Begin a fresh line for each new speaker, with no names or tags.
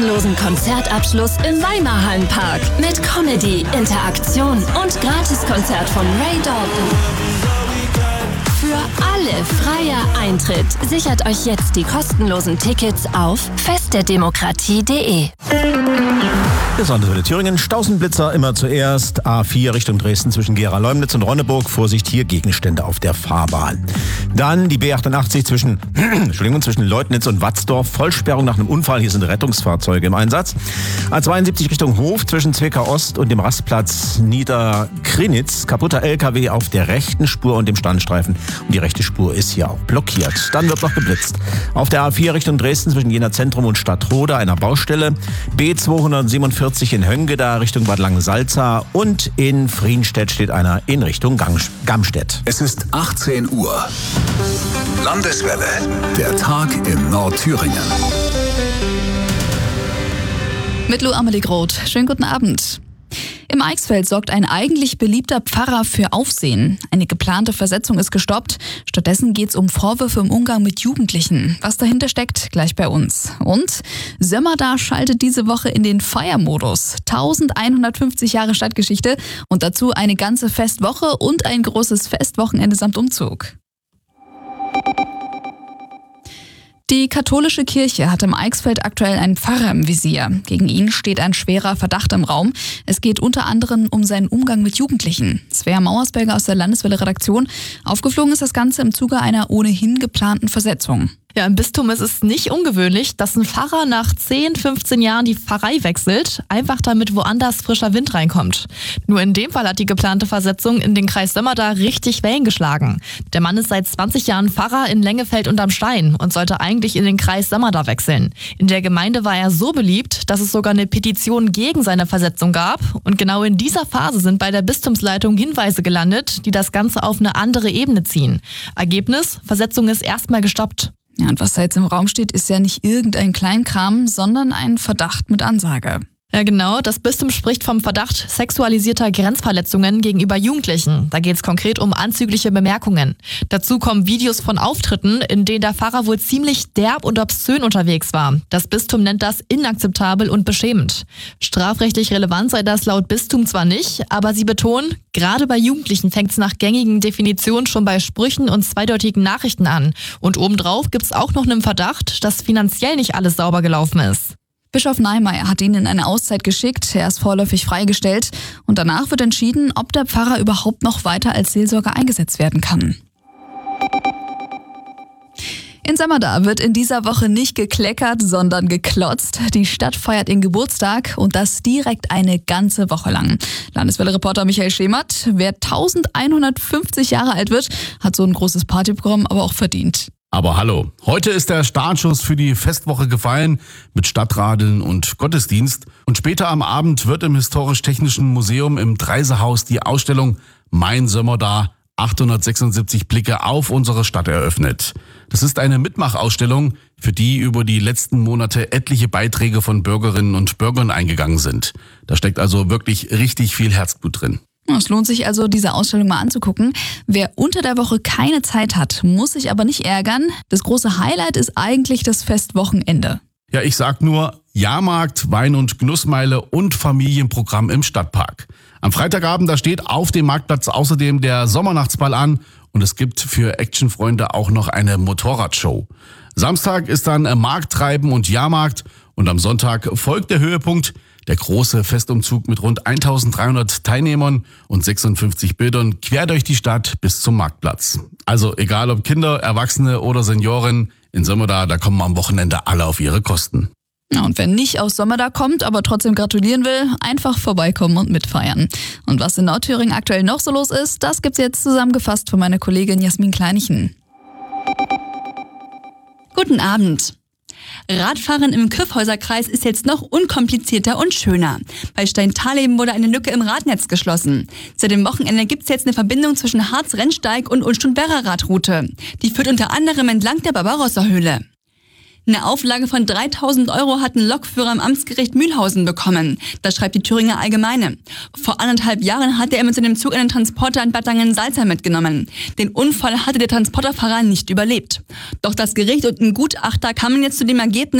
Losen Konzertabschluss im Weimarhallenpark mit Comedy, Interaktion und Gratiskonzert von Ray Dalton. Für alle freier Eintritt. Sichert euch jetzt die kostenlosen Tickets auf festderdemokratie.de.
Besonders für Thüringen, Stausenblitzer immer zuerst. A4 Richtung Dresden zwischen Gera-Leumnitz und Ronneburg. Vorsicht, hier Gegenstände auf der Fahrbahn. Dann die B88 zwischen Leutnitz und Watzdorf. Vollsperrung nach einem Unfall. Hier sind Rettungsfahrzeuge im Einsatz. A72 Richtung Hof zwischen Zwickau Ost und dem Rastplatz Niederkrinitz. Kaputter LKW auf der rechten Spur und dem Standstreifen. Und die rechte Spur ist hier auch blockiert. Dann wird noch geblitzt. Auf der A4 Richtung Dresden zwischen Jena Zentrum und Stadtroda einer Baustelle. B247 in Höngeda Richtung Bad Langensalza und in Frienstedt steht einer in Richtung Gamstedt.
Es ist 18 Uhr. Landeswelle. Der Tag in Nordthüringen.
Mit Lou Amelie Groth. Schönen guten Abend. Im Eichsfeld sorgt ein eigentlich beliebter Pfarrer für Aufsehen. Eine geplante Versetzung ist gestoppt. Stattdessen geht es um Vorwürfe im Umgang mit Jugendlichen. Was dahinter steckt, gleich bei uns. Und Sömmerda schaltet diese Woche in den Feiermodus. 1150 Jahre Stadtgeschichte und dazu eine ganze Festwoche und ein großes Festwochenende samt Umzug. Die katholische Kirche hat im Eichsfeld aktuell einen Pfarrer im Visier. Gegen ihn steht ein schwerer Verdacht im Raum. Es geht unter anderem um seinen Umgang mit Jugendlichen. Svea Mauersberger aus der Landeswelle-Redaktion. Aufgeflogen ist das Ganze im Zuge einer ohnehin geplanten Versetzung.
Ja, im Bistum ist es nicht ungewöhnlich, dass ein Pfarrer nach 10, 15 Jahren die Pfarrei wechselt, einfach damit woanders frischer Wind reinkommt. Nur in dem Fall hat die geplante Versetzung in den Kreis Sömmerda richtig Wellen geschlagen. Der Mann ist seit 20 Jahren Pfarrer in Lengefeld unterm Stein und sollte eigentlich in den Kreis Sömmerda wechseln. In der Gemeinde war er so beliebt, dass es sogar eine Petition gegen seine Versetzung gab. Und genau in dieser Phase sind bei der Bistumsleitung Hinweise gelandet, die das Ganze auf eine andere Ebene ziehen. Ergebnis: Versetzung ist erstmal gestoppt.
Ja, und was da jetzt im Raum steht, ist ja nicht irgendein Kleinkram, sondern ein Verdacht mit Ansage.
Ja, genau. Das Bistum spricht vom Verdacht sexualisierter Grenzverletzungen gegenüber Jugendlichen. Da geht es konkret um anzügliche Bemerkungen. Dazu kommen Videos von Auftritten, in denen der Pfarrer wohl ziemlich derb und obszön unterwegs war. Das Bistum nennt das inakzeptabel und beschämend. Strafrechtlich relevant sei das laut Bistum zwar nicht, aber sie betonen, gerade bei Jugendlichen fängt es nach gängigen Definitionen schon bei Sprüchen und zweideutigen Nachrichten an. Und obendrauf gibt es auch noch einen Verdacht, dass finanziell nicht alles sauber gelaufen ist.
Bischof Neimeyer hat ihn in eine Auszeit geschickt, er ist vorläufig freigestellt und danach wird entschieden, ob der Pfarrer überhaupt noch weiter als Seelsorger eingesetzt werden kann. In Sömmerda wird in dieser Woche nicht gekleckert, sondern geklotzt. Die Stadt feiert ihren Geburtstag und das direkt eine ganze Woche lang. Landeswelle-Reporter Michael Schemert, wer 1150 Jahre alt wird, hat so ein großes Partyprogramm aber auch verdient.
Aber hallo, heute ist der Startschuss für die Festwoche gefallen mit Stadtradeln und Gottesdienst. Und später am Abend wird im Historisch-Technischen Museum im Dreisehaus die Ausstellung Mein Sömmerda 876 Blicke auf unsere Stadt eröffnet. Das ist eine Mitmachausstellung, für die über die letzten Monate etliche Beiträge von Bürgerinnen und Bürgern eingegangen sind. Da steckt also wirklich richtig viel Herzblut drin.
Es lohnt sich also, diese Ausstellung mal anzugucken. Wer unter der Woche keine Zeit hat, muss sich aber nicht ärgern. Das große Highlight ist eigentlich das Festwochenende.
Ja, ich sag nur Jahrmarkt, Wein- und Genussmeile und Familienprogramm im Stadtpark. Am Freitagabend, da steht auf dem Marktplatz außerdem der Sommernachtsball an und es gibt für Actionfreunde auch noch eine Motorradshow. Samstag ist dann Markttreiben und Jahrmarkt und am Sonntag folgt der Höhepunkt, der große Festumzug mit rund 1300 Teilnehmern und 56 Bildern quer durch die Stadt bis zum Marktplatz. Also egal ob Kinder, Erwachsene oder Senioren, in Sömmerda, da kommen am Wochenende alle auf ihre Kosten.
Ja, und wer nicht aus Sömmerda kommt, aber trotzdem gratulieren will, einfach vorbeikommen und mitfeiern. Und was in Nordthüringen aktuell noch so los ist, das gibt's jetzt zusammengefasst von meiner Kollegin Jasmin Kleinichen.
Guten Abend. Radfahren im Kyffhäuserkreis ist jetzt noch unkomplizierter und schöner. Bei Steintaleben wurde eine Lücke im Radnetz geschlossen. Seit dem Wochenende gibt es jetzt eine Verbindung zwischen Harz-Rennsteig und Unstrut-Werra-Radroute. Die führt unter anderem entlang der Barbarossa Höhle. Eine Auflage von 3.000 € hat ein Lokführer am Amtsgericht Mühlhausen bekommen. Das schreibt die Thüringer Allgemeine. Vor 1,5 Jahren hatte er mit seinem Zug einen Transporter in Bad Langensalza mitgenommen. Den Unfall hatte der Transporterfahrer nicht überlebt. Doch das Gericht und ein Gutachter kamen jetzt zu dem Ergebnis,